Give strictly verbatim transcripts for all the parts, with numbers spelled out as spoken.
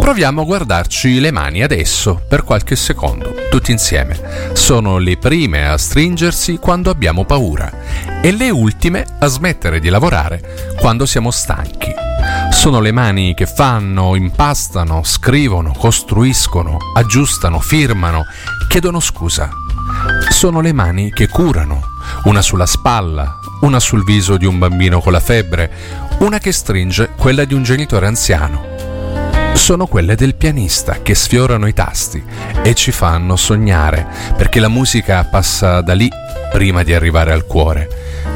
Proviamo a guardarci le mani adesso, per qualche secondo, tutti insieme. Sono le prime a stringersi quando abbiamo paura e le ultime a smettere di lavorare quando siamo stanchi. Sono le mani che fanno, impastano, scrivono, costruiscono, aggiustano, firmano, chiedono scusa. Sono le mani che curano, una sulla spalla, una sul viso di un bambino con la febbre, una che stringe quella di un genitore anziano. Sono quelle del pianista che sfiorano i tasti e ci fanno sognare, perché la musica passa da lì prima di arrivare al cuore.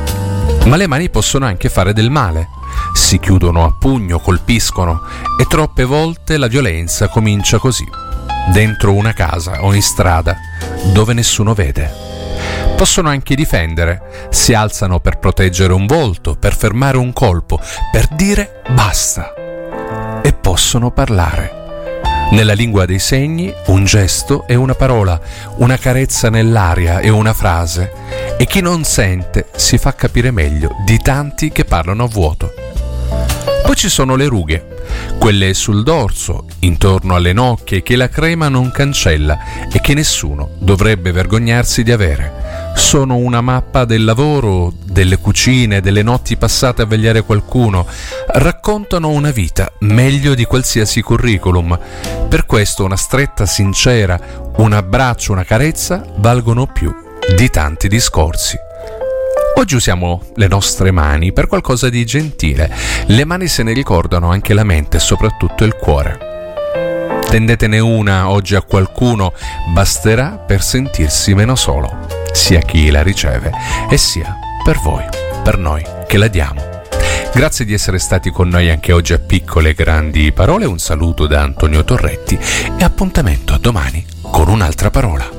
Ma le mani possono anche fare del male. Si chiudono a pugno, colpiscono e troppe volte la violenza comincia così, dentro una casa o in strada, dove nessuno vede. Possono anche difendere, si alzano per proteggere un volto, per fermare un colpo, per dire basta. E possono parlare. Nella lingua dei segni, un gesto e una parola, una carezza nell'aria e una frase, e chi non sente si fa capire meglio di tanti che parlano a vuoto. Poi ci sono le rughe, quelle sul dorso, intorno alle nocche, che la crema non cancella e che nessuno dovrebbe vergognarsi di avere. Sono una mappa del lavoro, delle cucine, delle notti passate a vegliare qualcuno. Raccontano una vita meglio di qualsiasi curriculum. Per questo una stretta sincera, un abbraccio, una carezza valgono più di tanti discorsi. Oggi usiamo le nostre mani per qualcosa di gentile. Le mani se ne ricordano anche la mente e soprattutto il cuore. Tendetene una oggi a qualcuno, basterà per sentirsi meno solo, sia chi la riceve e sia per voi, per noi che la diamo. Grazie di essere stati con noi anche oggi a Piccole Grandi Parole. Un saluto da Antonio Torretti e appuntamento a domani con un'altra parola.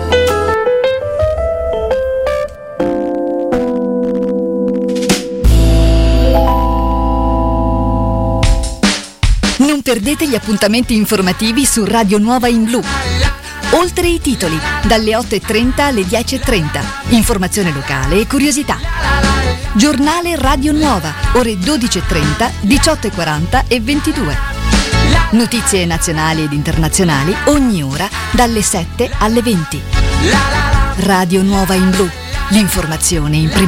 Non perdete gli appuntamenti informativi su Radio Nuova in Blu. Oltre i titoli, dalle otto e trenta alle dieci e trenta. Informazione locale e curiosità. Giornale Radio Nuova, ore dodici e trenta, diciotto e quaranta e ventidue. Notizie nazionali ed internazionali ogni ora dalle sette alle venti. Radio Nuova in Blu, l'informazione in prima.